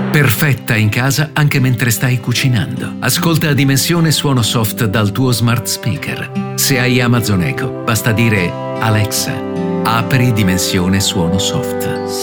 Perfetta in casa anche mentre stai cucinando. Ascolta Dimensione Suono Soft dal tuo smart speaker. Se hai Amazon Echo, basta dire Alexa, apri Dimensione Suono Soft.